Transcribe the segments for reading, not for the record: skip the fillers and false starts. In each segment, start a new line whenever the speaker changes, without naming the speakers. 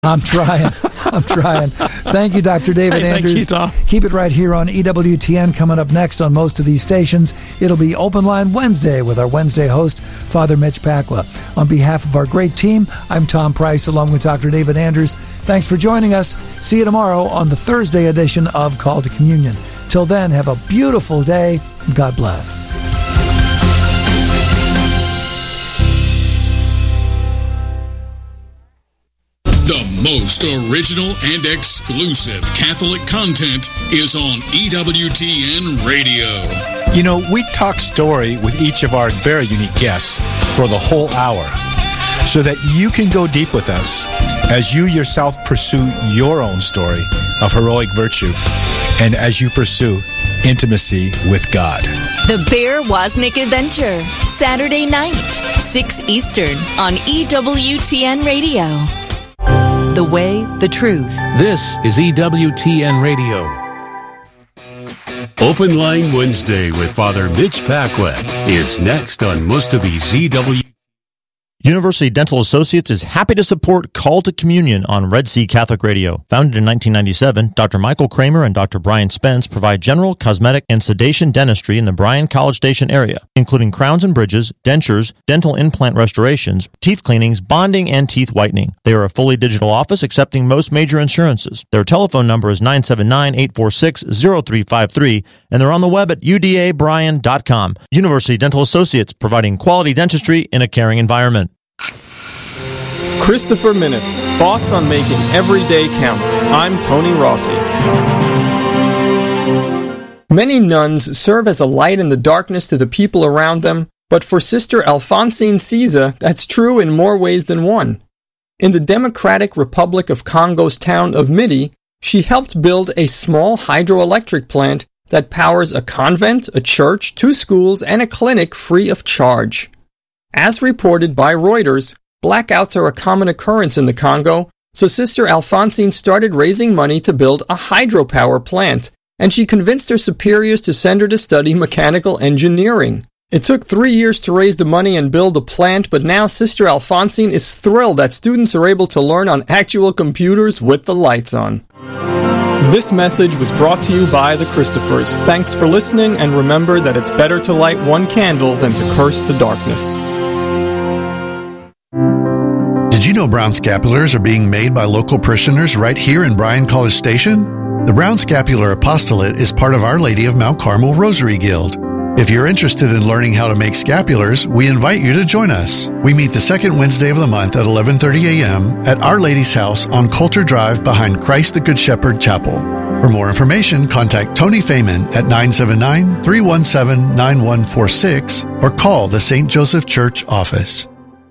I'm trying. Thank you, Dr. David Anders.
Thank you, Tom.
Keep it right here on EWTN. Coming up next on most of these stations, it'll be Open Line Wednesday with our Wednesday host, Father Mitch Pacwa. On behalf of our great team, I'm Tom Price along with Dr. David Anders. Thanks for joining us. See you tomorrow on the Thursday edition of Call to Communion. Till then, have a beautiful day. God bless.
The most original and exclusive Catholic content is on EWTN Radio.
You know, we talk story with each of our very unique guests for the whole hour so that you can go deep with us as you yourself pursue your own story of heroic virtue and as you pursue intimacy with God.
The Bear Wozniak Adventure, Saturday night, 6 Eastern on EWTN Radio. The way, the truth.
This is EWTN Radio.
Open Line Wednesday with Father Mitch Pacwa is next on most of the ZW.
University Dental Associates is happy to support Call to Communion on Red Sea Catholic Radio. Founded in 1997, Dr. Michael Kramer and Dr. Brian Spence provide general, cosmetic, and sedation dentistry in the Bryan College Station area, including crowns and bridges, dentures, dental implant restorations, teeth cleanings, bonding, and teeth whitening. They are a fully digital office accepting most major insurances. Their telephone number is 979-846-0353, and they're on the web at udabryan.com. University Dental Associates, providing quality dentistry in a caring environment.
Christopher Minutes, thoughts on making every day count. I'm Tony Rossi. Many nuns serve as a light in the darkness to the people around them, but for Sister Alphonsine Ciza, that's true in more ways than one. In the Democratic Republic of Congo's town of Midi, she helped build a small hydroelectric plant that powers a convent, a church, 2 schools, and a clinic free of charge. As reported by Reuters, blackouts are a common occurrence in the Congo, so Sister Alphonsine started raising money to build a hydropower plant, and she convinced her superiors to send her to study mechanical engineering. It took 3 years to raise the money and build the plant, but now Sister Alphonsine is thrilled that students are able to learn on actual computers with the lights on. This message was brought to you by the Christophers. Thanks for listening, and remember that it's better to light one candle than to curse the darkness.
Did you know brown scapulars are being made by local parishioners right here in Bryan College Station? The Brown Scapular Apostolate is part of Our Lady of Mount Carmel Rosary Guild. If you're interested in learning how to make scapulars, we invite you to join us. We meet the second Wednesday of the month at 11:30 a.m. at Our Lady's house on Coulter Drive behind Christ the Good Shepherd Chapel. For more information, contact Tony Feynman at 979-317-9146 or call the St. Joseph Church office.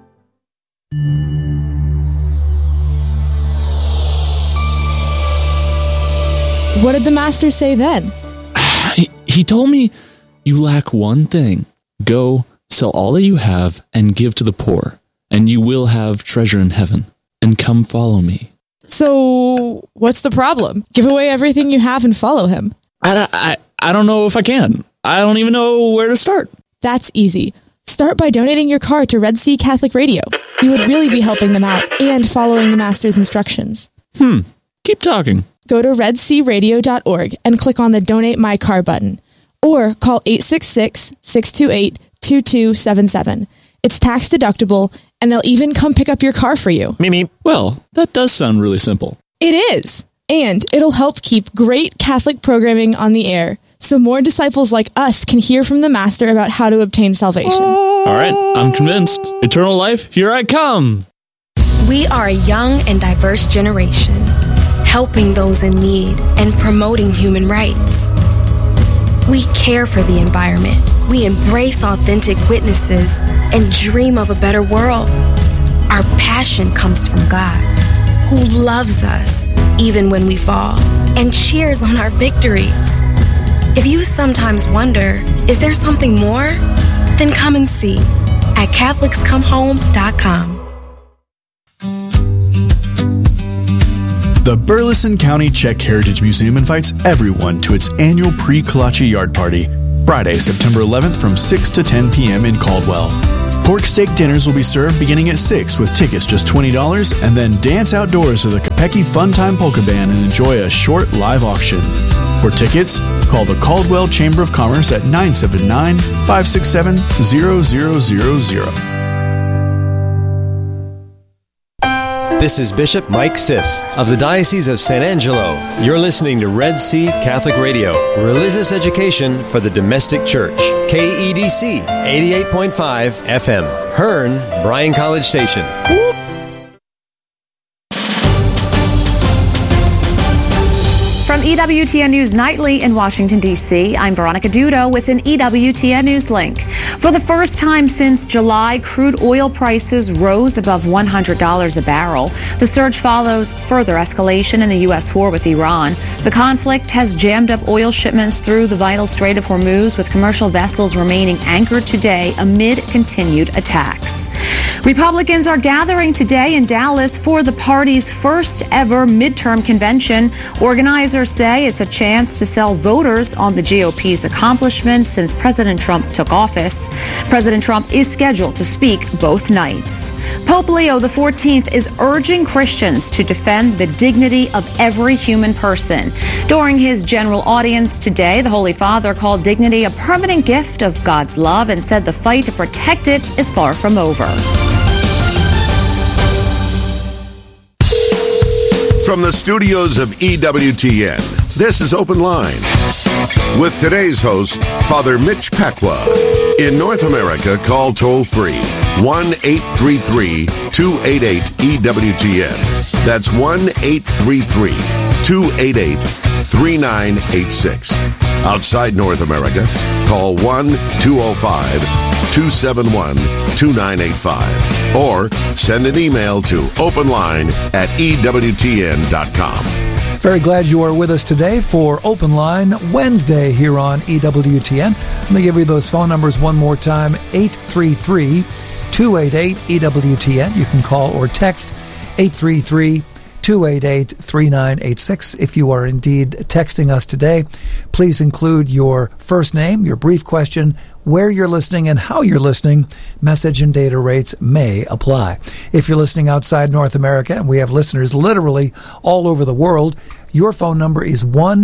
What did the master say then?
He told me, you lack one thing. Go, sell all that you have and give to the poor, and you will have treasure in heaven. And come follow me.
So, what's the problem? Give away everything you have and follow him.
I don't know if I can. I don't even know where to start.
That's easy. Start by donating your car to Red Sea Catholic Radio. You would really be helping them out and following the master's instructions.
Keep talking.
Go to redsearadio.org and click on the Donate My Car button. Or call 866-628-2277. It's tax deductible, and they'll even come pick up your car for you.
Me.
Well, that does sound really simple.
It is. And it'll help keep great Catholic programming on the air, so more disciples like us can hear from the Master about how to obtain salvation.
All right, I'm convinced. Eternal life, here I come.
We are a young and diverse generation, helping those in need and promoting human rights. We care for the environment. We embrace authentic witnesses and dream of a better world. Our passion comes from God, who loves us even when we fall and cheers on our victories. If you sometimes wonder, is there something more? Then come and see at CatholicsComeHome.com.
The Burleson County Czech Heritage Museum invites everyone to its annual Pre-Kolache Yard Party, Friday, September 11th from 6 to 10 p.m. in Caldwell. Pork steak dinners will be served beginning at 6 with tickets just $20, and then dance outdoors to the Capecchi Funtime Polka Band and enjoy a short live auction. For tickets, call the Caldwell Chamber of Commerce at 979-567-0000.
This is Bishop Mike Siss of the Diocese of San Angelo. You're listening to Red Sea Catholic Radio, religious education for the domestic church. KEDC 88.5 FM, Hearn, Bryan College Station.
From EWTN News Nightly in Washington, D.C., I'm Veronica Dudo with an EWTN News link. For the first time since July, crude oil prices rose above $100 a barrel. The surge follows further escalation in the U.S. war with Iran. The conflict has jammed up oil shipments through the vital Strait of Hormuz, with commercial vessels remaining anchored today amid continued attacks. Republicans are gathering today in Dallas for the party's first ever midterm convention. Organizers say it's a chance to sell voters on the GOP's accomplishments since President Trump took office. President Trump is scheduled to speak both nights. Pope Leo XIV is urging Christians to defend the dignity of every human person. During his general audience today, the Holy Father called dignity a permanent gift of God's love and said the fight to protect it is far from over.
From the studios of EWTN, this is Open Line with today's host, Father Mitch Pacwa. In North America, call toll-free 1-833-288-EWTN. That's 1-833-288-3986. Outside North America, call 1-205-271-2985 or send an email to openline@ewtn.com.
Very glad you are with us today for Open Line Wednesday here on EWTN. Let me give you those phone numbers one more time, 833-288-EWTN. You can call or text 833-288-3986. If you are indeed texting us today, please include your first name, your brief question, where you're listening and how you're listening. Message and data rates may apply. If you're listening outside North America, and we have listeners literally all over the world, your phone number is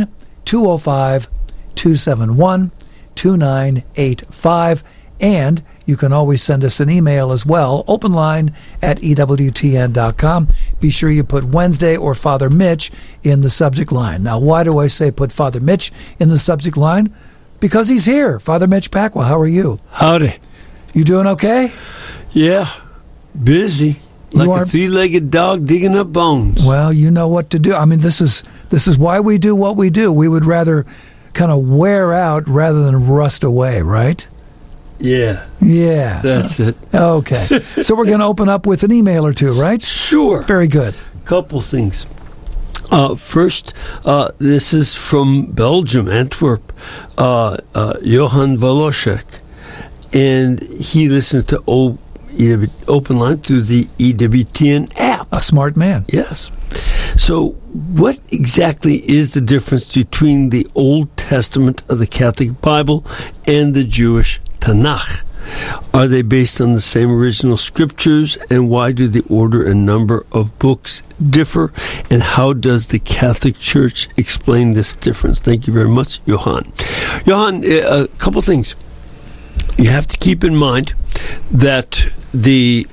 1-205-271-2985. And you can always send us an email as well, openline@ewtn.com. Be sure you put Wednesday or Father Mitch in the subject line. Now, why do I say put Father Mitch in the subject line? Because he's here. Father Mitch Pacwa, how are you?
Howdy.
You doing okay?
Yeah, busy. Like a three-legged dog digging up bones.
Well, you know what to do. I mean, this is why we do what we do. We would rather kind of wear out rather than rust away, right?
Yeah.
Yeah.
That's it.
Okay. So we're going to open up with an email or two, right?
Sure.
Very good.
Couple things. First, this is from Belgium, Antwerp, Johan Volosek, and he listens to Open Line through the EWTN app.
A smart man.
Yes. So what exactly is the difference between the Old Testament of the Catholic Bible and the Jewish Tanakh? Are they based on the same original scriptures, and why do the order and number of books differ, and how does the Catholic Church explain this difference? Thank you very much, Johan. Johan, a couple things. You have to keep in mind that the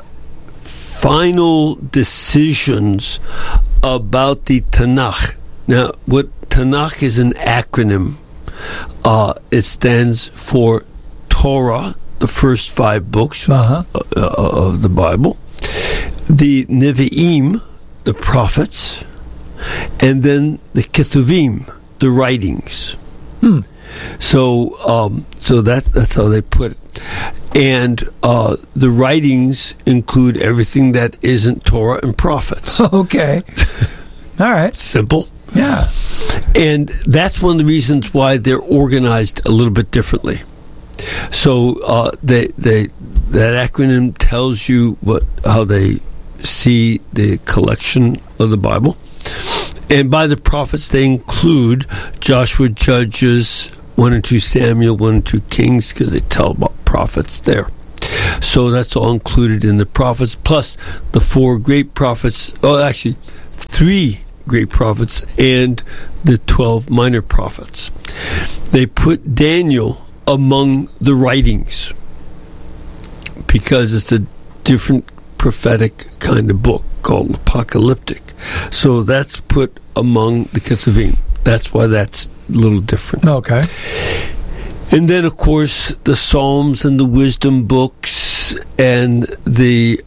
final decisions about the Tanakh. Now, what Tanakh is an acronym. It stands for Torah, the first 5 books of the Bible, the Nevi'im, the prophets, and then the Ketuvim, the writings. So that's how they put it. And the writings include everything that isn't Torah and prophets.
Okay. All right.
Simple.
Yeah.
And that's one of the reasons why they're organized a little bit differently. So that acronym tells you how they see the collection of the Bible. And by the prophets, they include Joshua, Judges, 1 and 2 Samuel, 1 and 2 Kings, because they tell about prophets there. So that's all included in the prophets, plus the 4 great prophets, actually 3 great prophets and the 12 minor prophets. They put Daniel among the writings because it's a different prophetic kind of book called apocalyptic. So that's put among the Ketuvim. That's why that's a little different.
Okay.
And then, of course, the Psalms and the wisdom books and the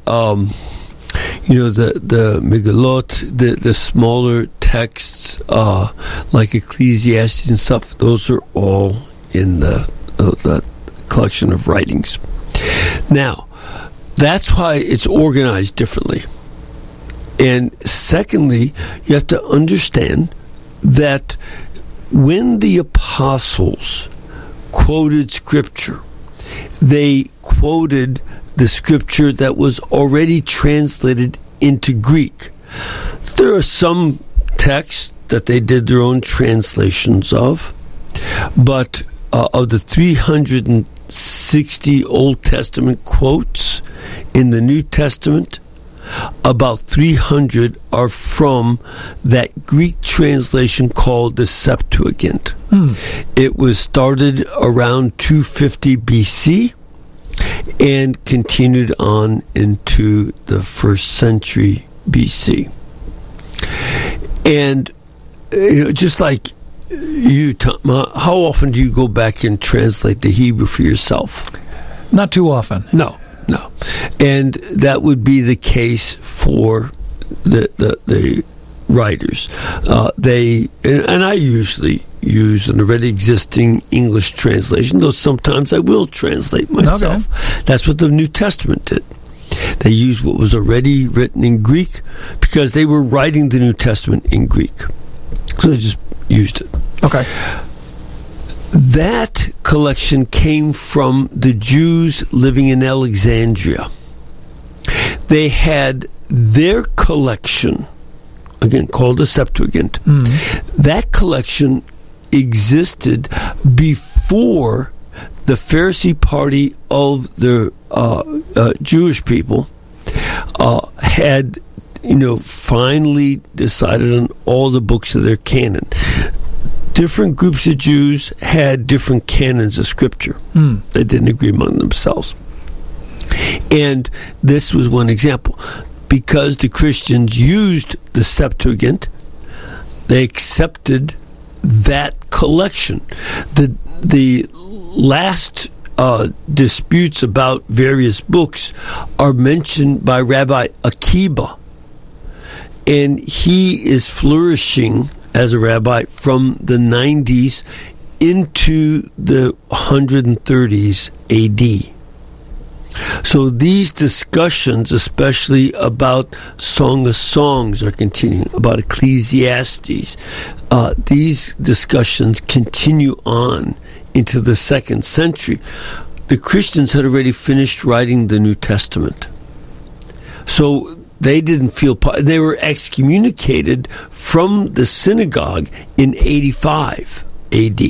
Megillot, the smaller texts like Ecclesiastes and stuff. Those are all in the collection of writings. Now, that's why it's organized differently. And secondly, you have to understand that when the apostles quoted Scripture, they quoted the Scripture that was already translated into Greek. There are some texts that they did their own translations of, but of the 360 Old Testament quotes in the New Testament, about 300 are from that Greek translation called the Septuagint. It was started around 250 BC and continued on into the 1st century BC. And just like you, Tom, how often do you go back and translate the Hebrew for yourself?
Not too often.
No. And that would be the case for the writers. And I usually use an already existing English translation, though sometimes I will translate myself. Okay. That's what the New Testament did. They used what was already written in Greek because they were writing the New Testament in Greek. So they just used it.
Okay.
That collection came from the Jews living in Alexandria. They had their collection, again called the Septuagint. That collection existed before the Pharisee party of the Jewish people had finally decided on all the books of their canon. Different groups of Jews had different canons of Scripture. They didn't agree among themselves. And this was one example. Because the Christians used the Septuagint, they accepted that collection. The last disputes about various books are mentioned by Rabbi Akiba. And he is flourishing as a rabbi from the 90s into the 130s AD. So these discussions, especially about Song of Songs, are continuing, about Ecclesiastes. These discussions continue on into the 2nd century. The Christians had already finished writing the New Testament. So they didn't feel they were excommunicated from the synagogue in 85 AD.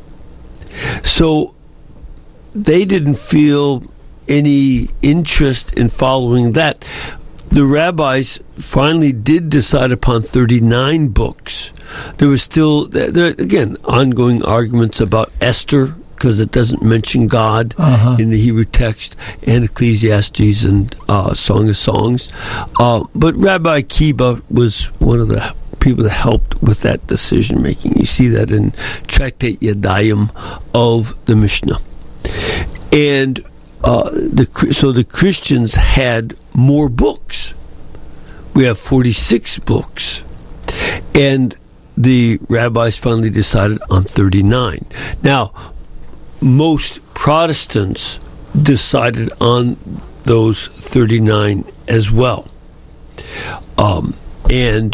So they didn't feel any interest in following that. The rabbis finally did decide upon 39 books. There was still, again, ongoing arguments about Esther, because it doesn't mention God in the Hebrew text, and Ecclesiastes and Song of Songs. But Rabbi Akiba was one of the people that helped with that decision making. You see that in Tractate Yadayim of the Mishnah. And so the Christians had more books. We have 46 books. And the rabbis finally decided on 39. Now, most Protestants decided on those 39 as well. Though in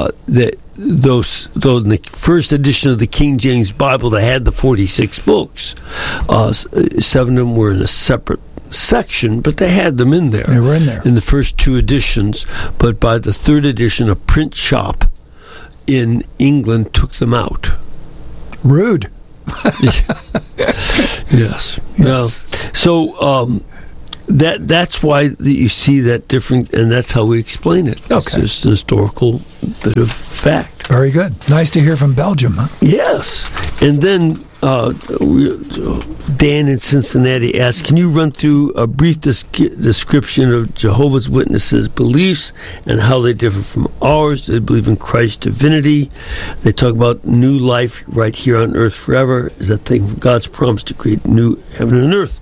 the first edition of the King James Bible, they had the 46 books. 7 of them were in a separate section, but they had them in there.
They were in there.
In the first 2 editions. But by the 3rd edition, a print shop in England took them out.
Rude.
Yes. Now, so that's why you see that different, and that's how we explain it.
Okay.
It's just a historical bit of fact.
Very good. Nice to hear from Belgium, huh?
Yes. And then Dan in Cincinnati asked, can you run through a brief description of Jehovah's Witnesses' beliefs and how they differ from ours? They believe in Christ's divinity. They talk about new life right here on earth forever. Is that thing from God's promise to create new heaven and earth?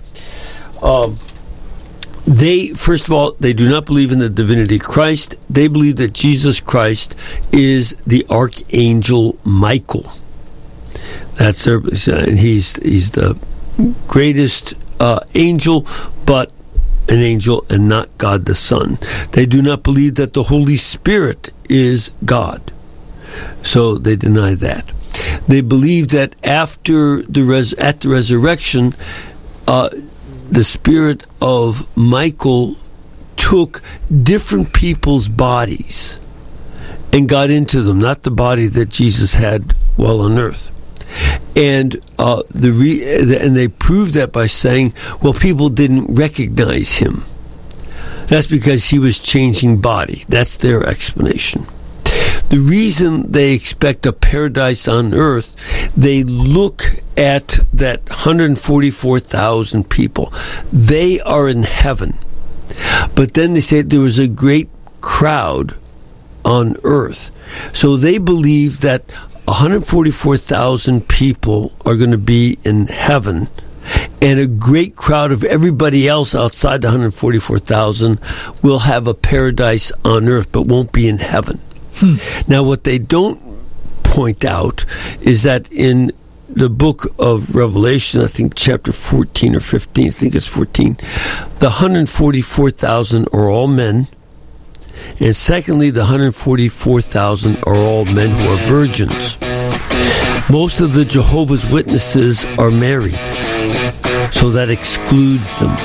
First of all, they do not believe in the divinity of Christ. They believe that Jesus Christ is the Archangel Michael. That's their, and he's the greatest angel, but an angel and not God the Son. They do not believe that the Holy Spirit is God, so they deny that. They believe that after at the resurrection, the spirit of Michael took different people's bodies and got into them, not the body that Jesus had while on earth. And they proved that by saying, well, people didn't recognize him. That's because he was changing body. That's their explanation. The reason they expect a paradise on earth, they look at that 144,000 people. They are in heaven. But then they say there was a great crowd on earth. So they believe that 144,000 people are going to be in heaven, and a great crowd of everybody else outside the 144,000 will have a paradise on earth, but won't be in heaven. Now, what they don't point out is that in the book of Revelation, I think chapter 14 or 15, I think it's 14, the 144,000 are all men. And secondly, the 144,000 are all men who are virgins. Most of the Jehovah's Witnesses are married, so that excludes them.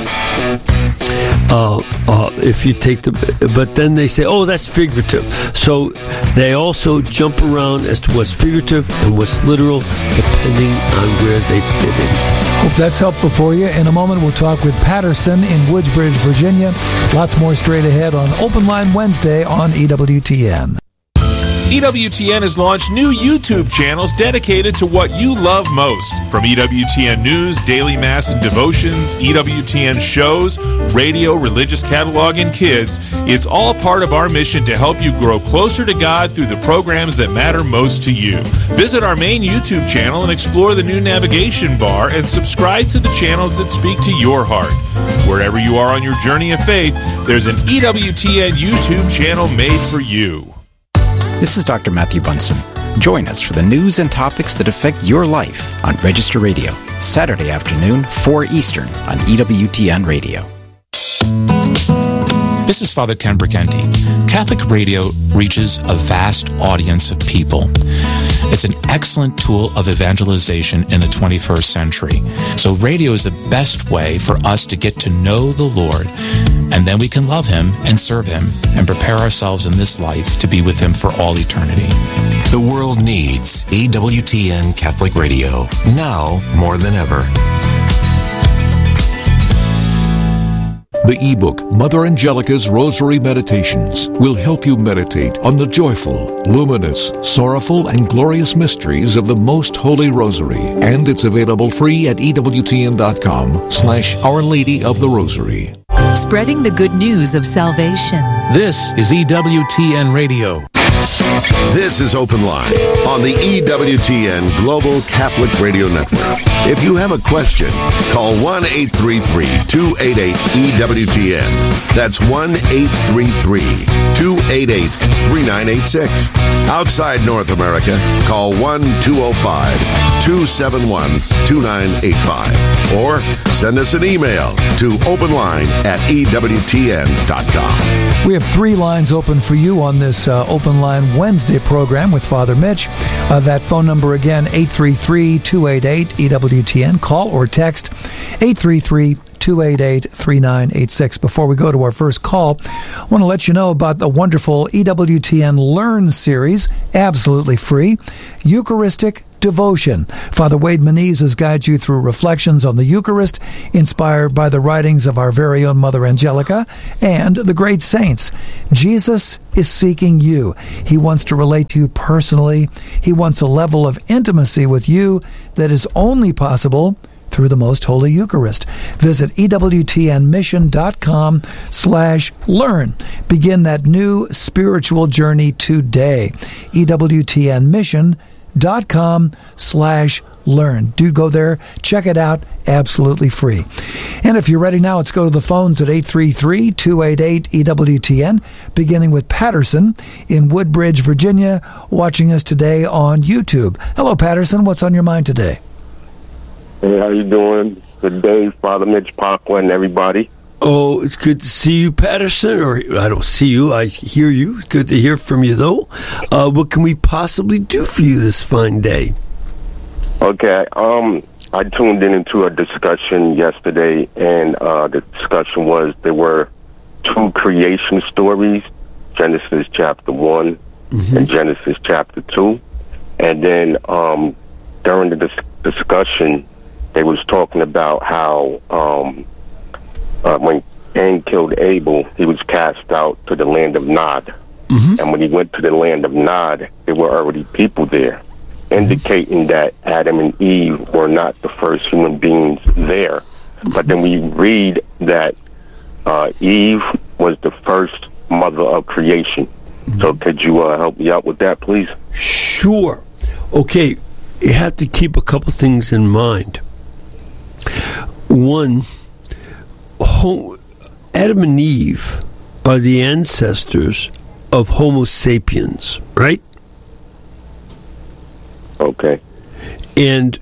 If you take but then they say, oh, that's figurative. So they also jump around as to what's figurative and what's literal, depending on where they fit in.
Hope that's helpful for you. In a moment, we'll talk with Patterson in Woodbridge, Virginia. Lots more straight ahead on Open Line Wednesday on EWTN.
EWTN has launched new YouTube channels dedicated to what you love most. From EWTN News, Daily Mass and Devotions, EWTN shows, radio, religious catalog, and kids, it's all part of our mission to help you grow closer to God through the programs that matter most to you. Visit our main YouTube channel and explore the new navigation bar and subscribe to the channels that speak to your heart. Wherever you are on your journey of faith, there's an EWTN YouTube channel made for you.
This is Dr. Matthew Bunson. Join us for the news and topics that affect your life on Register Radio, Saturday afternoon, 4 Eastern on EWTN Radio.
This is Father Ken Briganti. Catholic radio reaches a vast audience of people. It's an excellent tool of evangelization in the 21st century. So radio is the best way for us to get to know the Lord, and then we can love Him and serve Him and prepare ourselves in this life to be with Him for all eternity.
The world needs EWTN Catholic Radio, now more than ever.
The ebook, Mother Angelica's Rosary Meditations, will help you meditate on the joyful, luminous, sorrowful, and glorious mysteries of the Most Holy Rosary. And it's available free at EWTN.com/Our Lady of the Rosary.
Spreading the good news of salvation.
This is EWTN Radio.
This is Open Line on the EWTN Global Catholic Radio Network. If you have a question, call 1-833-288-EWTN. That's 1-833-288-3986. Outside North America, call 1-205-271-2985. Or send us an email to openline@EWTN.com.
We have 3 lines open for you on this Open Line Wednesday program with Father Mitch. That phone number again, 833-288-EWTN. Call or text 833-288-3986. Before we go to our first call, I want to let you know about the wonderful EWTN Learn series, absolutely free. Eucharistic Devotion. Father Wade Menezes guides you through reflections on the Eucharist, inspired by the writings of our very own Mother Angelica and the great saints. Jesus is seeking you. He wants to relate to you personally. He wants a level of intimacy with you that is only possible through the Most Holy Eucharist. Visit EWTNmission.com/learn. Begin that new spiritual journey today. EWTNmission.com/learn. Do go there, check it out, absolutely free. And if you're ready now, let's go to the phones at 833-288-EWTN, beginning with Patterson in Woodbridge, Virginia, watching us today on YouTube. Hello, Patterson. What's on your mind today?
Hey, how you doing? Good day, Father Mitch Pacwa and everybody.
Oh, it's good to see you, Patterson. Or I don't see you, I hear you. It's good to hear from you, though. What can we possibly do for you this fine day?
Okay, I tuned into a discussion yesterday, and the discussion was there were two creation stories, Genesis chapter 1 and Genesis chapter 2. And then during the discussion, they was talking about how when Cain killed Abel, he was cast out to the land of Nod. And when he went to the land of Nod, there were already people there, indicating that Adam and Eve were not the first human beings there. But then we read that Eve was the first mother of creation. So could you help me out with that, please?
Sure. Okay, you have to keep a couple things in mind. One, Adam and Eve are the ancestors of Homo sapiens, right?
Okay.
And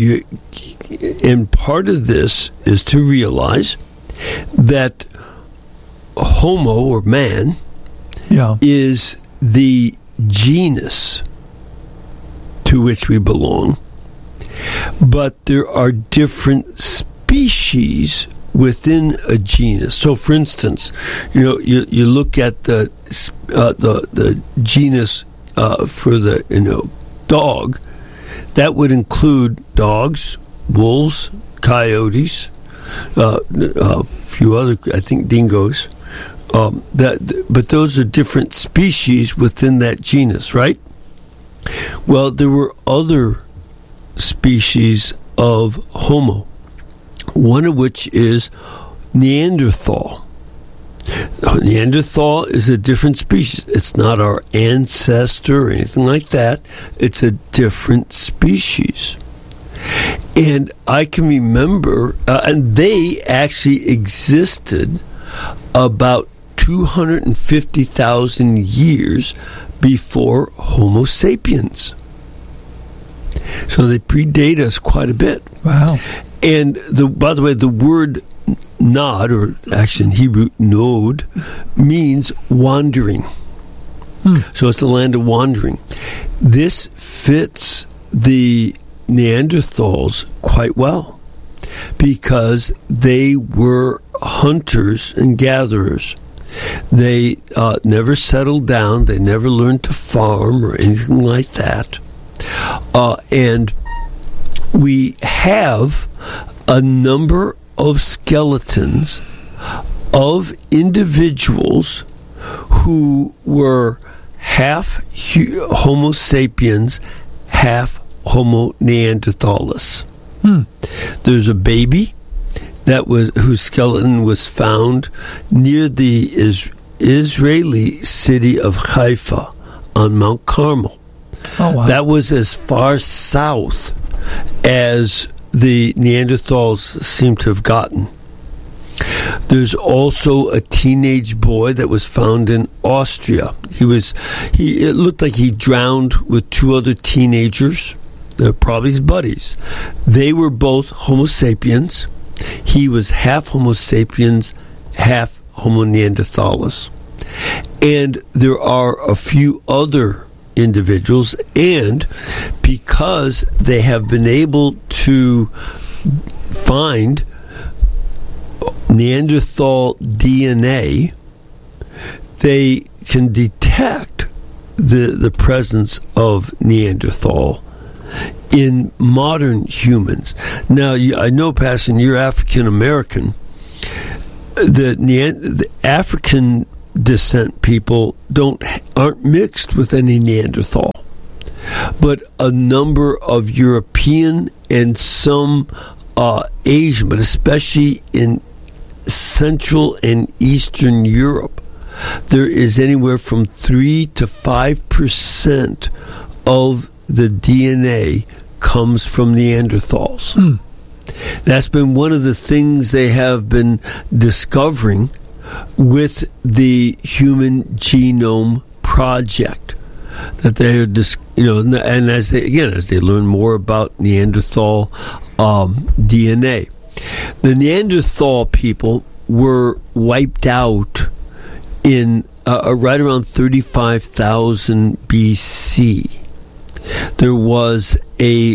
part of this is to realize that Homo, or man, is the genus to which we belong. But there are different species within a genus. So, for instance, you look at the genus for the dog. That would include dogs, wolves, coyotes, a few other, I think, dingoes. But those are different species within that genus, right? Well, there were other species of Homo, one of which is Neanderthal. Neanderthal is a different species. It's not our ancestor or anything like that. It's a different species. And I can remember, and they actually existed about 250,000 years before Homo sapiens. So they predate us quite a bit.
Wow.
And by the way, the word Nod, or actually in Hebrew, Nod, means wandering. So it's the land of wandering. This fits the Neanderthals quite well because they were hunters and gatherers. They never settled down. They never learned to farm or anything like that. And we have a number of skeletons of individuals who were half Homo sapiens, half Homo neanderthalis. There's a baby whose skeleton was found near the Israeli city of Haifa on Mount Carmel.
Oh, wow.
That was as far south as the Neanderthals seem to have gotten. There's also a teenage boy that was found in Austria. It looked like he drowned with two other teenagers. They're probably his buddies. They were both Homo sapiens. He was half Homo sapiens, half Homo neanderthalis. And there are a few other individuals, and because they have been able to find Neanderthal DNA, they can detect the presence of Neanderthal in modern humans. Now, I know, Pastor, you're African American. The African descent people aren't mixed with any Neanderthal, but a number of European and some Asian, but especially in Central and Eastern Europe, there is anywhere from 3 to 5% of the DNA comes from Neanderthals. That's been one of the things they have been discovering with the Human Genome Project. That they're and as they learn more about Neanderthal DNA, the Neanderthal people were wiped out in right around 35,000 BC. There was a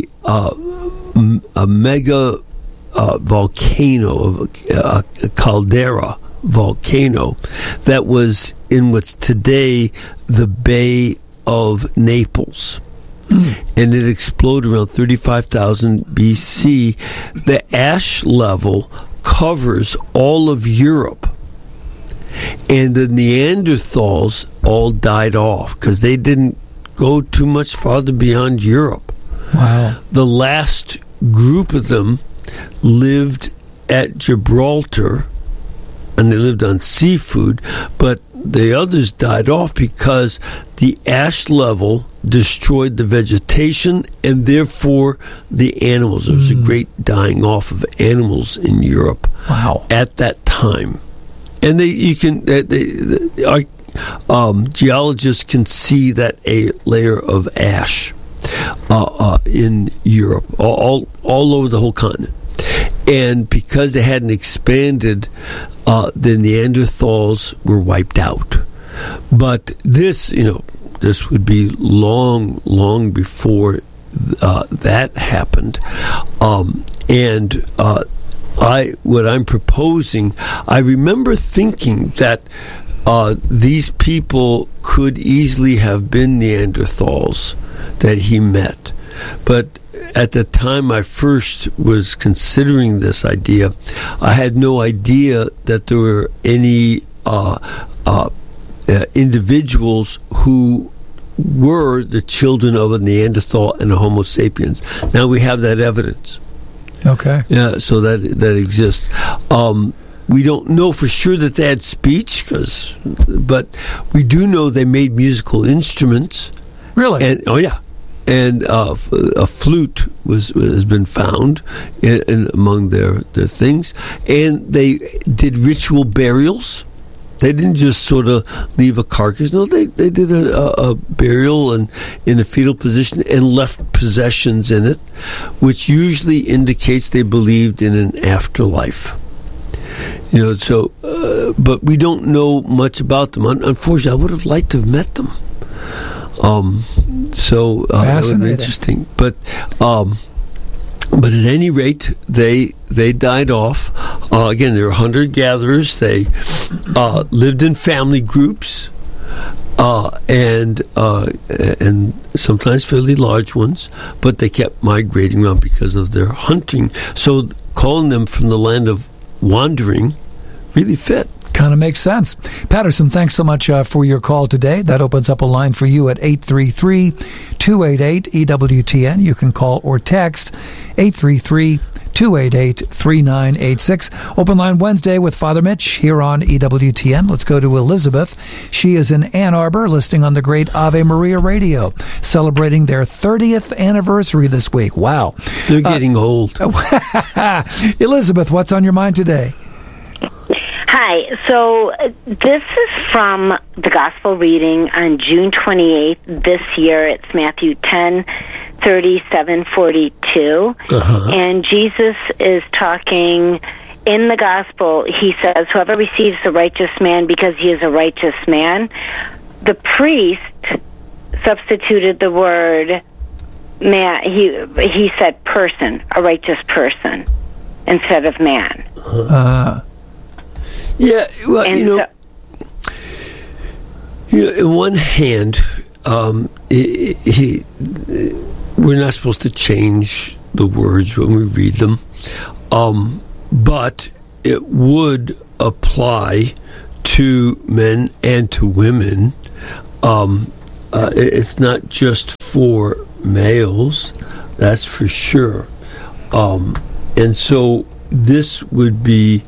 mega volcano, a caldera volcano, that was in what's today the Bay of Naples. And it exploded around 35,000 BC. The ash level covers all of Europe. And the Neanderthals all died off because they didn't go too much farther beyond Europe.
Wow.
The last group of them lived at Gibraltar, and they lived on seafood, but the others died off because the ash level destroyed the vegetation and therefore the animals. There was a great dying off of animals in Europe at that time. And geologists can see that a layer of ash in Europe, all over the whole continent. And because they hadn't expanded, the Neanderthals were wiped out. But this would be long before that happened. What I'm proposing, I remember thinking that these people could easily have been Neanderthals that he met. But at the time I first was considering this idea, I had no idea that there were any individuals who were the children of a Neanderthal and a Homo sapiens. Now we have that evidence.
Okay.
Yeah, so that exists. We don't know for sure that they had speech, but we do know they made musical instruments.
Really?
And a flute has been found among their things, and they did ritual burials. They didn't just sort of leave a carcass. No, they did a burial and in a fetal position and left possessions in it, which usually indicates they believed in an afterlife. But we don't know much about them. Unfortunately, I would have liked to have met them. That would be interesting. But at any rate, they died off. Again, they were hunter-gatherers. They lived in family groups, and sometimes fairly large ones. But they kept migrating around because of their hunting. So calling them from the land of wandering really fit.
Kind of makes sense. Patterson, thanks so much for your call today. That opens up a line for you at 833-288-EWTN. You can call or text 833-288-3986. Open line Wednesday with Father Mitch here on EWTN. Let's go to Elizabeth. She is in Ann Arbor, listening on the great Ave Maria Radio, celebrating their 30th anniversary this week. Wow.
They're getting old.
Elizabeth, what's on your mind today?
Hi. So this is from the Gospel reading on June 28th this year. It's Matthew 10:37-42. And Jesus is talking in the Gospel. He says, whoever receives the righteous man because he is a righteous man. The priest substituted the word man. He said person, a righteous person, instead of man.
Yeah, well, in one hand, we're not supposed to change the words when we read them, but it would apply to men and to women. It's not just for males, that's for sure. And so this would be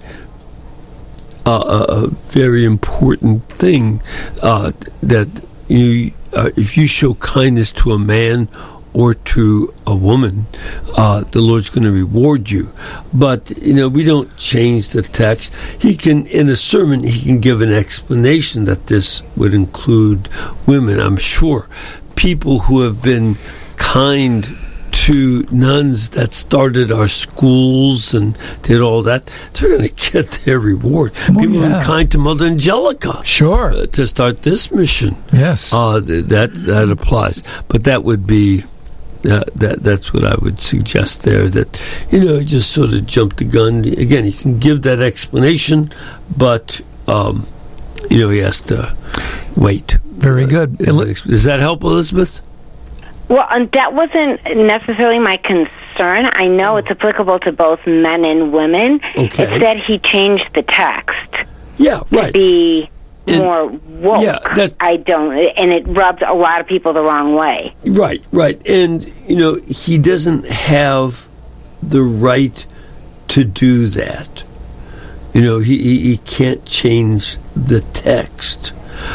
a very important thing, that if you show kindness to a man or to a woman, the Lord's going to reward you. But, we don't change the text. He can, in a sermon, he can give an explanation that this would include women. I'm sure people who have been kind to nuns that started our schools and did all that, they're going to get their reward. People who are kind to Mother Angelica,
sure,
to start this mission.
Yes,
that applies. But that would be that's what I would suggest there. That just sort of jump the gun. Again, you can give that explanation, but he has to wait.
Very good.
Does that help, Elizabeth?
Well, that wasn't necessarily my concern. I know it's applicable to both men and women.
Okay.
It's that he changed the text.
Yeah, right.
To be more woke. Yeah, and it rubs a lot of people the wrong way.
Right. And, he doesn't have the right to do that. He can't change the text.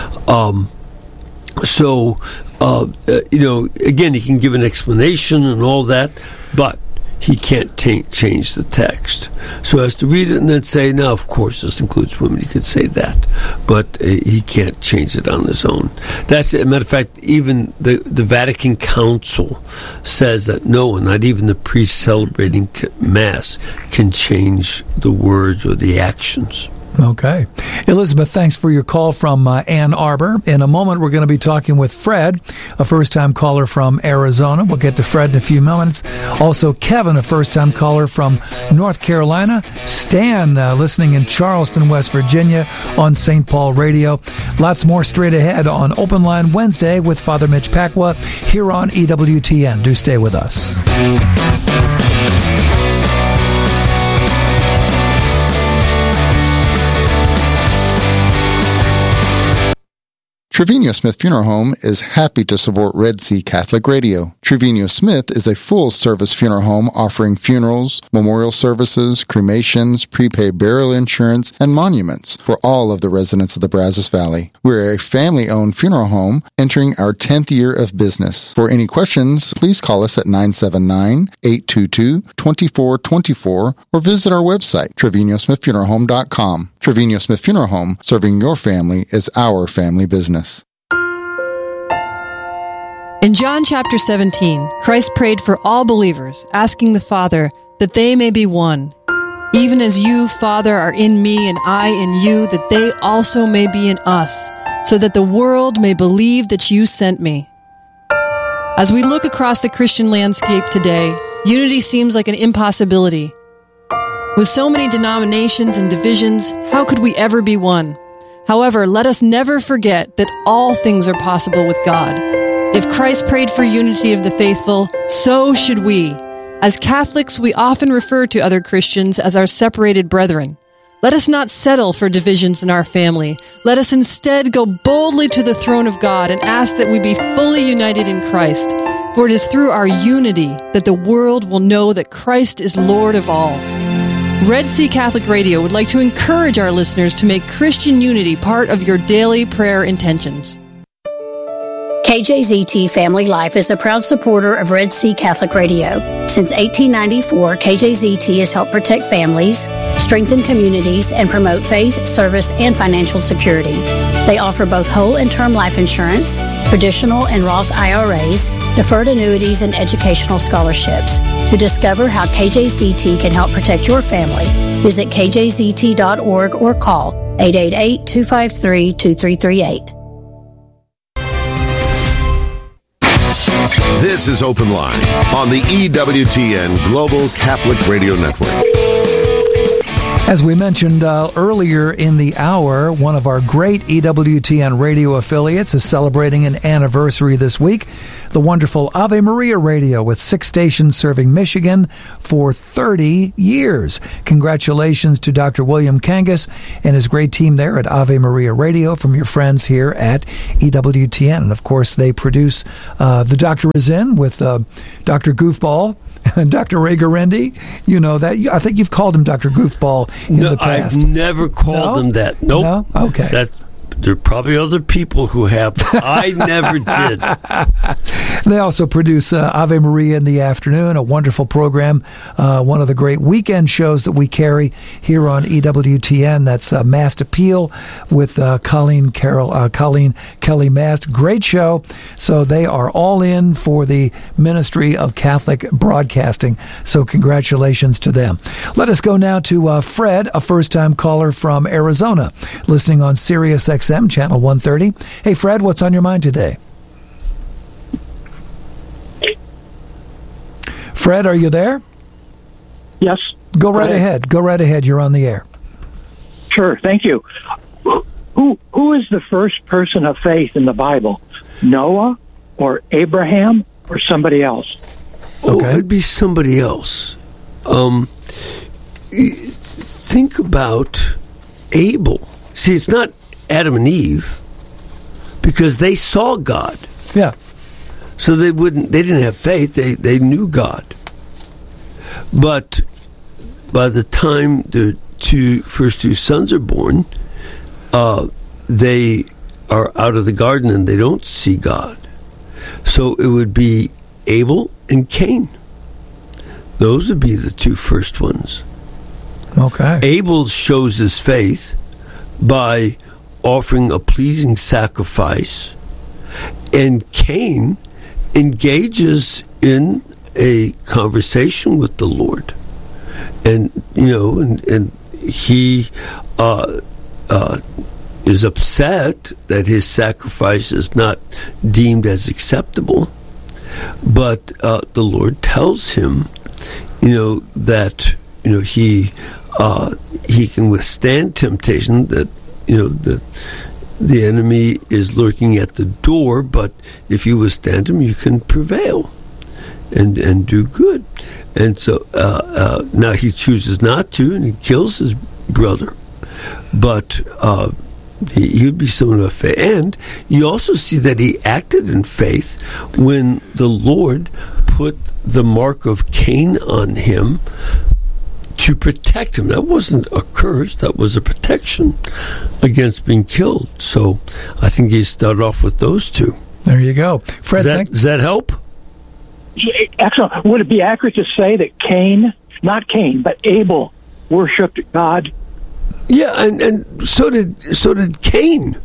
Again, he can give an explanation and all that, but he can't change the text. So he has to read it and then say, no, of course, this includes women. He could say that, but he can't change it on his own. That's it. As a matter of fact, even the Vatican Council says that no one, not even the priest celebrating Mass, can change the words or the actions.
Okay. Elizabeth, thanks for your call from Ann Arbor. In a moment, we're going to be talking with Fred, a first-time caller from Arizona. We'll get to Fred in a few moments. Also, Kevin, a first-time caller from North Carolina. Stan, listening in Charleston, West Virginia on St. Paul Radio. Lots more straight ahead on Open Line Wednesday with Father Mitch Pacwa here on EWTN. Do stay with us.
Trevino Smith Funeral Home is happy to support Red Sea Catholic Radio. Trevino Smith is a full-service funeral home offering funerals, memorial services, cremations, prepaid burial insurance, and monuments for all of the residents of the Brazos Valley. We're a family-owned funeral home entering our 10th year of business. For any questions, please call us at 979-822-2424 or visit our website, TrevinoSmithFuneralHome.com. Trevino Smith Funeral Home, serving your family is our family business.
In John chapter 17, Christ prayed for all believers, asking the Father that they may be one. Even as you, Father, are in me and I in you, that they also may be in us, so that the world may believe that you sent me. As we look across the Christian landscape today, unity seems like an impossibility. With so many denominations and divisions, how could we ever be one? However, let us never forget that all things are possible with God. If Christ prayed for unity of the faithful, so should we. As Catholics, we often refer to other Christians as our separated brethren. Let us not settle for divisions in our family. Let us instead go boldly to the throne of God and ask that we be fully united in Christ. For it is through our unity that the world will know that Christ is Lord of all. Red Sea Catholic Radio would like to encourage our listeners to make Christian unity part of your daily prayer intentions.
KJZT Family Life is a proud supporter of Red Sea Catholic Radio. Since 1894, KJZT has helped protect families, strengthen communities, and promote faith, service, and financial security. They offer both whole and term life insurance, traditional and Roth IRAs, deferred annuities, and educational scholarships. To discover how KJZT can help protect your family, visit kjzt.org or call 888-253-2338.
This is Open Line on the EWTN Global Catholic Radio Network.
As we mentioned earlier in the hour, one of our great EWTN radio affiliates is celebrating an anniversary this week. The wonderful Ave Maria Radio, with 6 stations serving Michigan for 30 years. Congratulations to Dr. William Kangas and his great team there at Ave Maria Radio from your friends here at EWTN. And of course, they produce The Doctor Is In with Dr. Goofball. Dr. Ray Garendi, you know that. I think you've called him Dr. Goofball in the past.
I've never called him that. Nope.
No? Okay.
There are probably other people who have. I never did.
They also produce Ave Maria in the Afternoon, a wonderful program, one of the great weekend shows that we carry here on EWTN. That's Mast Appeal with Colleen Kelly Mast. Great show. So they are all in for the Ministry of Catholic Broadcasting. So congratulations to them. Let us go now to Fred, a first-time caller from Arizona, listening on Sirius XM, Channel 130. Hey, Fred, what's on your mind today? Fred, are you there?
Yes.
Go right ahead. Go right ahead. You're on the air.
Sure. Thank you. Who is the first person of faith in the Bible? Noah or Abraham or somebody else?
Okay. It'd be somebody else. Think about Abel. See, it's not Adam and Eve, because they saw God.
Yeah.
So they didn't have faith. They knew God. But by the time the first two sons are born, they are out of the garden and they don't see God. So it would be Abel and Cain. Those would be the two first ones.
Okay.
Abel shows his faith by offering a pleasing sacrifice, and Cain engages in a conversation with the Lord, and and he is upset that his sacrifice is not deemed as acceptable, but the Lord tells him, that he can withstand temptation, that the enemy is lurking at the door, but if you withstand him, you can prevail and do good. And so now he chooses not to, and he kills his brother. But he would be someone of faith. And you also see that he acted in faith when the Lord put the mark of Cain on him to protect him. That wasn't a curse, that was a protection against being killed. So I think he started off with those two.
There you go. Fred,
does that help?
Excellent. Would it be accurate to say that not Cain, but Abel worshipped God?
Yeah, and so did Cain.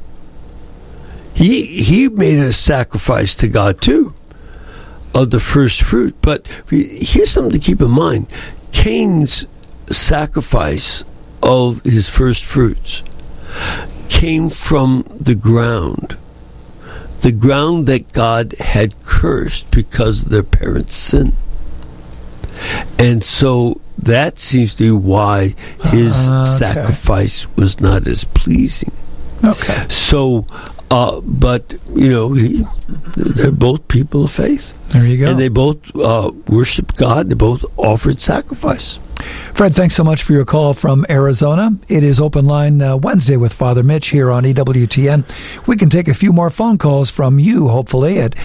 He made a sacrifice to God too of the first fruit. But here's something to keep in mind. Cain's sacrifice of his first fruits came from the ground that God had cursed because of their parents' sin. And so that seems to be why his sacrifice was not as pleasing.
Okay.
So, but, they're both people of faith.
There you go.
And they both worshiped God. They both offered sacrifice.
Fred, thanks so much for your call from Arizona. It is Open Line Wednesday with Father Mitch here on EWTN. We can take a few more phone calls from you, hopefully, at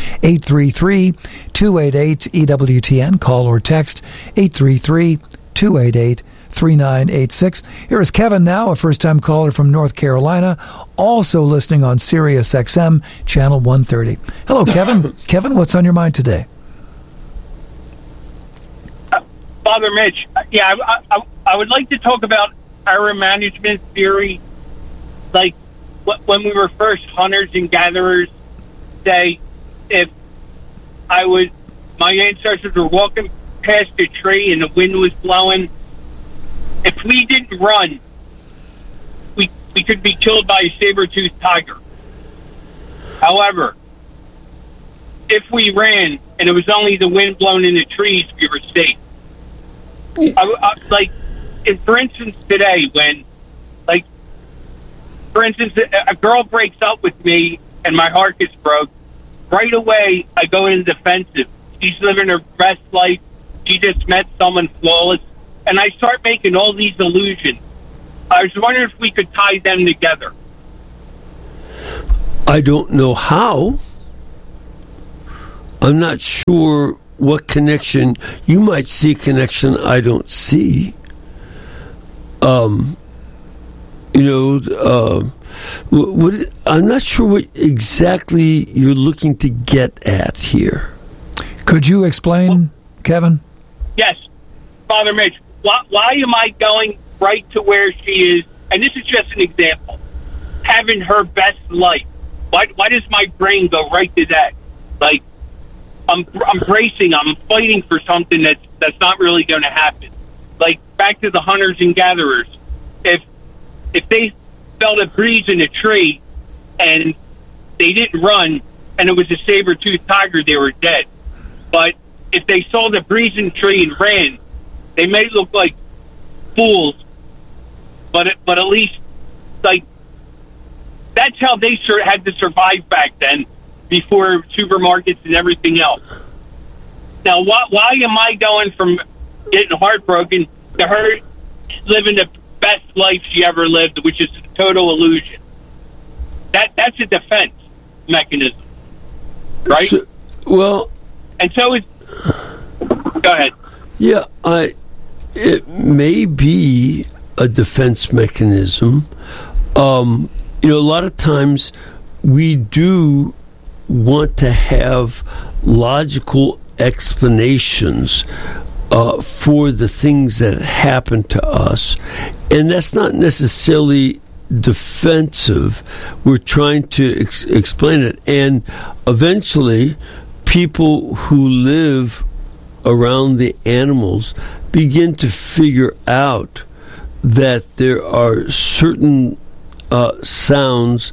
833-288-EWTN. Call or text 833-288-3986. Here is Kevin now, a first-time caller from North Carolina, also listening on Sirius XM, Channel 130. Hello, Kevin. Kevin, what's on your mind today?
Father Mitch, I would like to talk about error management theory. Like, when we were first hunters and gatherers, say, if my ancestors were walking past a tree and the wind was blowing, if we didn't run, we could be killed by a saber-toothed tiger. However, if we ran and it was only the wind blowing in the trees, we were safe. for instance, today when, like, for instance, a girl breaks up with me and my heart gets broke, right away I go into defensive. She's living her best life. She just met someone flawless. And I start making all these illusions. I was wondering if we could tie them together.
I don't know how. I'm not sure what connection. You might see a connection I don't see. I'm not sure what exactly you're looking to get at here.
Could you explain, Kevin?
Yes, Father Mitch. Why am I going right to where she is? And this is just an example. Having her best life. Why does my brain go right to that? Like, I'm bracing. I'm fighting for something that's not really going to happen. Like, back to the hunters and gatherers. If they felt a breeze in a tree and they didn't run and it was a saber-toothed tiger, they were dead. But if they saw the breeze in the tree and ran, they may look like fools, but at least, like, that's how they had to survive back then, before supermarkets and everything else. Now, why am I going from getting heartbroken to her living the best life she ever lived, which is a total illusion? That's a defense mechanism, right? And so it's... Go ahead.
Yeah, it may be a defense mechanism. A lot of times we do want to have logical explanations for the things that happen to us, and that's not necessarily defensive. We're trying to explain it, and eventually people who live around the animals begin to figure out that there are certain sounds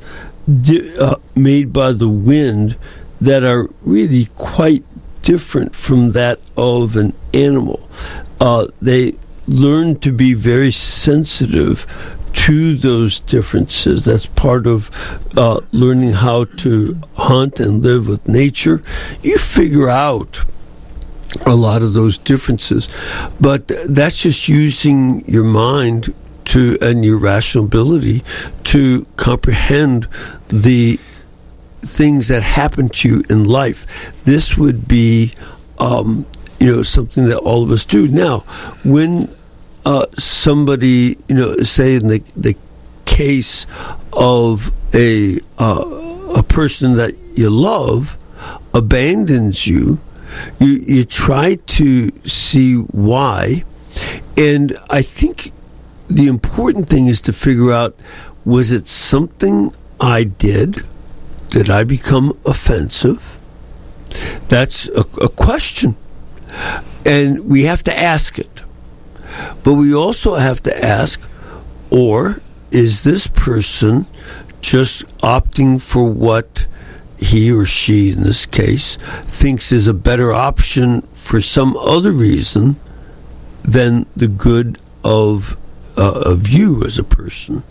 made by the wind that are really quite different from that of an animal. They learn to be very sensitive to those differences. That's part of learning how to hunt and live with nature. You figure out a lot of those differences, but that's just using your mind and your rational ability to comprehend the things that happen to you in life. This would be something that all of us do. Now, when somebody, say in the case of a person that you love abandons you, you try to see why. And I think the important thing is to figure out, was it something I did? Did I become offensive? That's a question. And we have to ask it. But we also have to ask, or is this person just opting for what he or she, in this case, thinks is a better option for some other reason than the good of you as a person?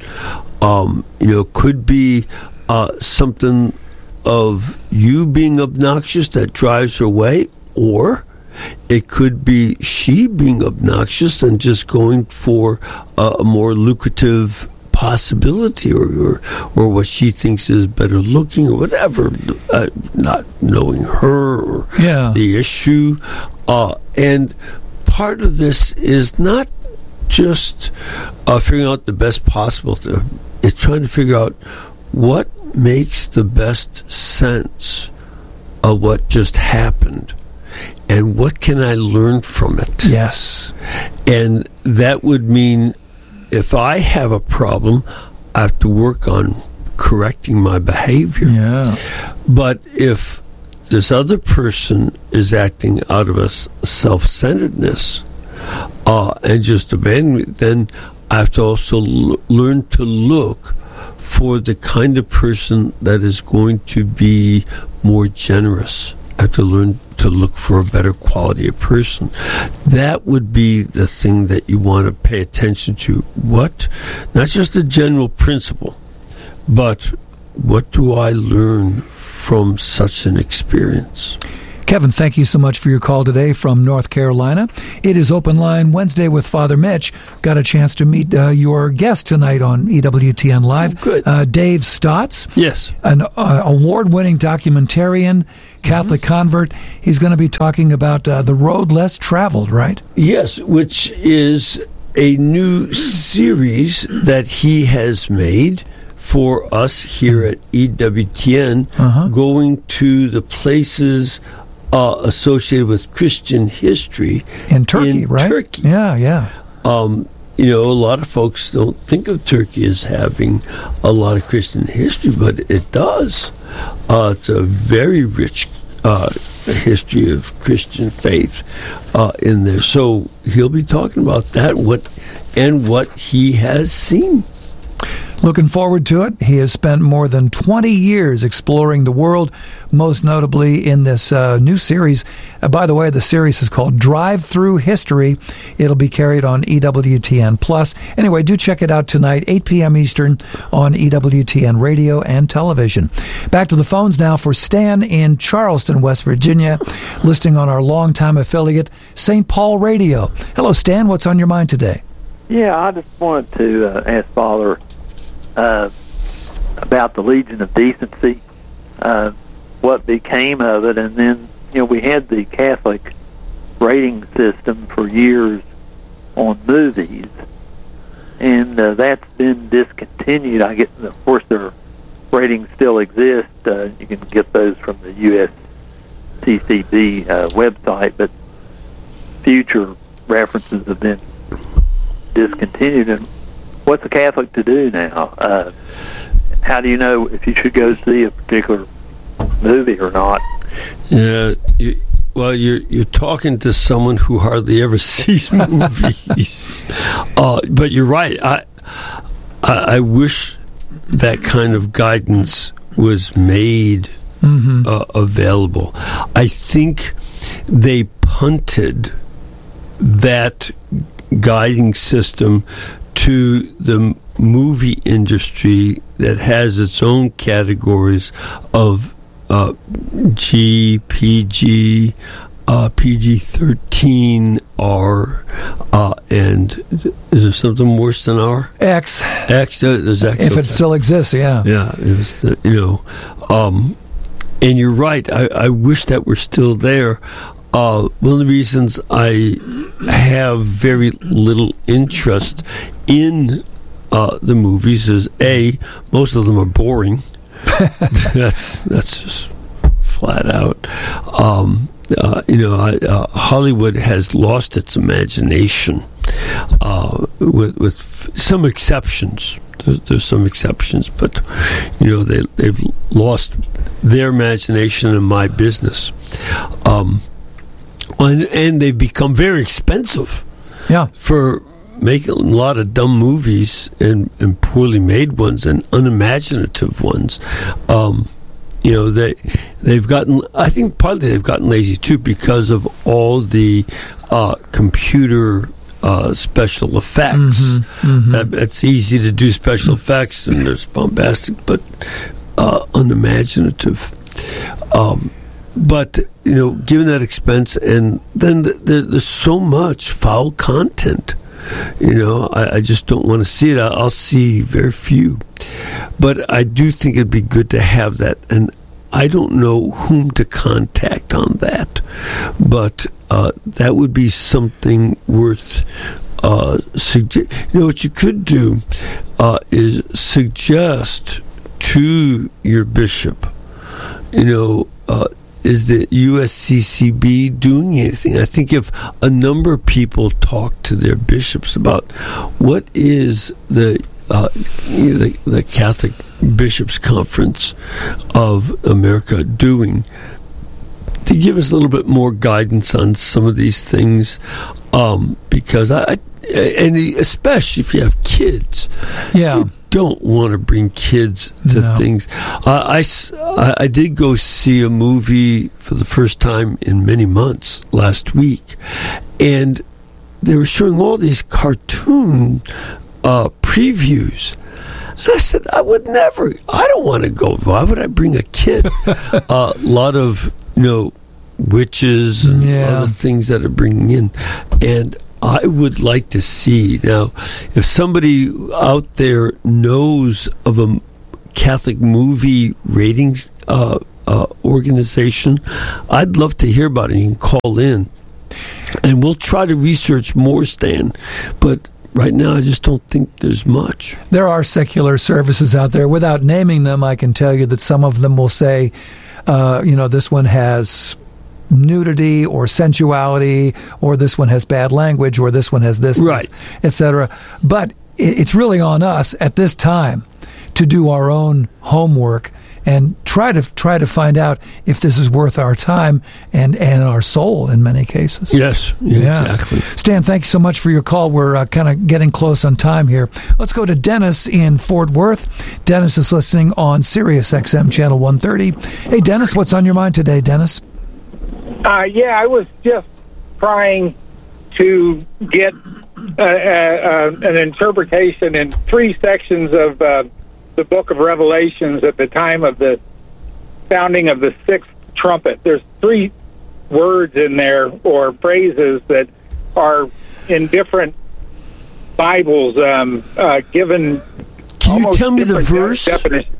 Could be something of you being obnoxious that drives her away, or it could be she being obnoxious and just going for a more lucrative possibility, or what she thinks is better looking, or whatever, not knowing her or the issue. And part of this is not just figuring out the best possible. It's trying to figure out what makes the best sense of what just happened, and what can I learn from it?
Yes.
And that would mean if I have a problem, I have to work on correcting my behavior.
Yeah.
But if this other person is acting out of a self-centeredness and just abandon me, then I have to also learn to look for the kind of person that is going to be more generous. I have to learn to look for a better quality of person. That would be the thing that you want to pay attention to. What? Not just the general principle, but what do I learn from such an experience?
Kevin, thank you so much for your call today from North Carolina. It is Open Line Wednesday with Father Mitch. Got a chance to meet your guest tonight on EWTN Live.
Oh, good.
Dave Stotts.
Yes.
An award-winning documentarian, Catholic convert. He's going to be talking about the road less traveled, right?
Yes, which is a new series that he has made for us here at EWTN, going to the places associated with Christian history
in Turkey, right?
Turkey.
Yeah.
You know, a lot of folks don't think of Turkey as having a lot of Christian history, but it does. It's a very rich history of Christian faith in there. So he'll be talking about that, what he has seen.
Looking forward to it. He has spent more than 20 years exploring the world, most notably in this new series. By the way, the series is called Drive Through History. It'll be carried on EWTN+. Anyway, do check it out tonight, 8 p.m. Eastern on EWTN Radio and Television. Back to the phones now for Stan in Charleston, West Virginia, listing on our longtime affiliate, St. Paul Radio. Hello, Stan. What's on your mind today?
Yeah, I just wanted to ask Father about the Legion of Decency, what became of it, and then, we had the Catholic rating system for years on movies, and that's been discontinued. I guess, of course, their ratings still exist. You can get those from the USCCB website, but future references have been discontinued. And what's a Catholic to do now? How do you know if you should go see a particular movie or not?
Yeah, you're talking to someone who hardly ever sees movies. But you're right. I wish that kind of guidance was made available. I think they punted that guiding system to the movie industry that has its own categories of G, PG, PG-13, R, and is there something worse than R?
X.
There's X.
If it still exists, yeah.
Yeah, it was, and you're right. I wish that were still there. One of the reasons I have very little interest in the movies is most of them are boring. that's just flat out. Hollywood has lost its imagination, with some exceptions. There's some exceptions, but they've lost their imagination in my business. And they've become very expensive.
Yeah. For
making a lot of dumb movies and poorly made ones and unimaginative ones. They've gotten, I think partly they've gotten lazy too because of all the computer special effects. It's easy to do special effects and there's bombastic but unimaginative. But, given that expense, and then there's so much foul content, I just don't want to see it. I'll see very few. But I do think it'd be good to have that. And I don't know whom to contact on that. But that would be something worth what you could do is suggest to your bishop, is the USCCB doing anything? I think if a number of people talk to their bishops about what is the Catholic Bishops' Conference of America doing to give us a little bit more guidance on some of these things, because and especially if you have kids, don't want to bring kids to things. I did go see a movie for the first time in many months last week, and they were showing all these cartoon previews. And I said, I don't want to go. Why would I bring a kid? A lot of, witches and other things that are bringing in. And I would like to see. Now, if somebody out there knows of a Catholic movie ratings organization, I'd love to hear about it. You can call in. And we'll try to research more, Stan. But right now, I just don't think there's much.
There are secular services out there. Without naming them, I can tell you that some of them will say, this one has nudity or sensuality, or this one has bad language, or this one has this,
right,
etc. But it's really on us at this time to do our own homework and try to find out if this is worth our time and our soul in many cases.
Yes, exactly.
Stan, thanks so much for your call. We're kind of getting close on time here. Let's go to Dennis in Fort Worth. Dennis is listening on Sirius XM Channel 130. Hey, Dennis, what's on your mind today, Dennis?
I was just trying to get an interpretation in 3 sections of the book of Revelations at the time of the sounding of the 6th trumpet. There's 3 words in there or phrases that are in different Bibles given.
Can you tell me the verse?
Definition.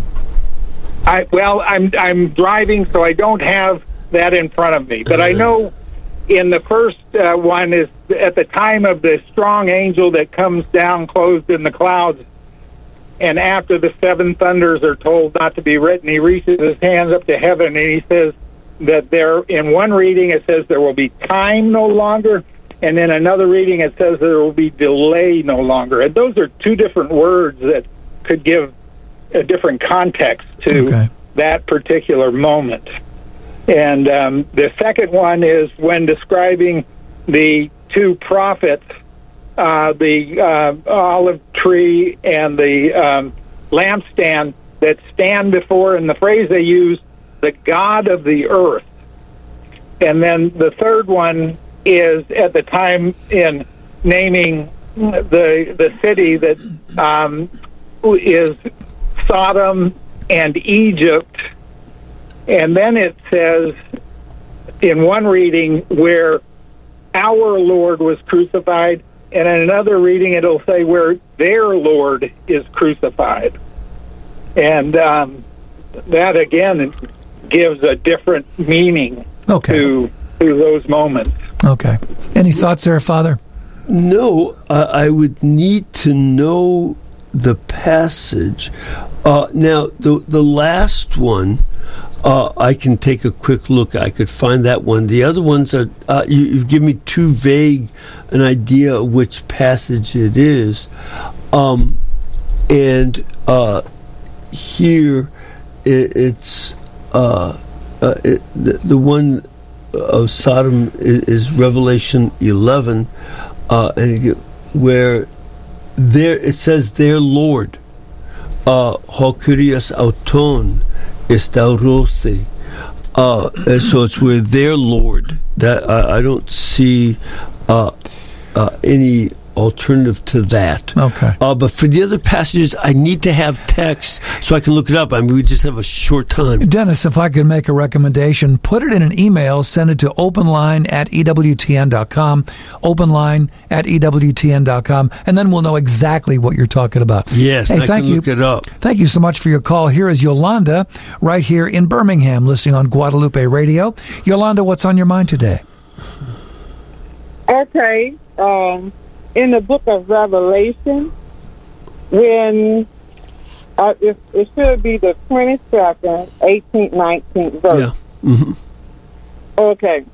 I'm driving, so I don't have that in front of me. But I know in the first one is at the time of the strong angel that comes down clothed in the clouds, and after the 7 thunders are told not to be written, he reaches his hands up to heaven and he says that there, in one reading it says there will be time no longer, and in another reading it says there will be delay no longer. And those are 2 different words that could give a different context to that particular moment. And the second one is when describing the 2 prophets, the olive tree and the lampstand that stand before, and the phrase they use, the God of the earth. And then the third one is at the time in naming the city that is Sodom and Egypt. And then it says in one reading where our Lord was crucified, and in another reading it'll say where their Lord is crucified. And that again gives a different meaning to those moments.
Okay. Any thoughts there, Father?
No, I would need to know the passage. Now, the last one, I can take a quick look. I could find that one. The other ones are, you've given me too vague an idea of which passage it is. Here, it's the one of Sodom is Revelation 11, where there it says their Lord, Hokurias auton estaurose. So it's where their Lord. That I don't see any alternative to that.
Okay.
But for the other passages, I need to have text so I can look it up. I mean, we just have a short time.
Dennis, if I could make a recommendation, put it in an email, send it to openline@ewtn.com, openline@ewtn.com, and then we'll know exactly what you're talking about.
Yes, I can look it up.
Thank you so much for your call. Here is Yolanda, right here in Birmingham, listening on Guadalupe Radio. Yolanda, what's on your mind today?
Okay. In the book of Revelation, when it should be the 22nd, 18th, 19th verse.
Yeah. Mm-hmm.
Okay.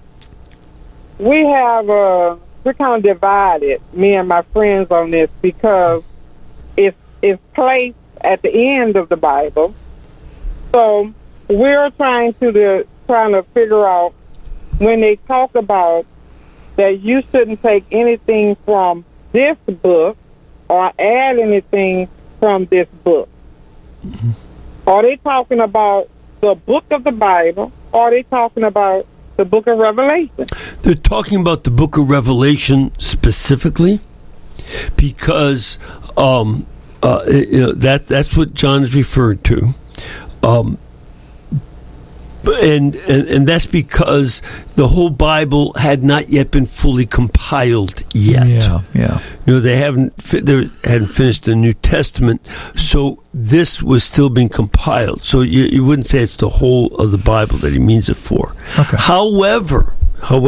We're kind of divided, me and my friends, on this because it's placed at the end of the Bible. So we're trying to figure out when they talk about that you shouldn't take anything from this book or add anything from this book?
Mm-hmm.
Are they talking about the book of the Bible, or are they talking about the book of Revelation?
They're talking about the book of Revelation specifically because that's what John is referred to. And that's because the whole Bible had not yet been fully compiled yet.
Yeah.
They hadn't finished the New Testament, so this was still being compiled. So you wouldn't say it's the whole of the Bible that he means it for.
Okay.
However,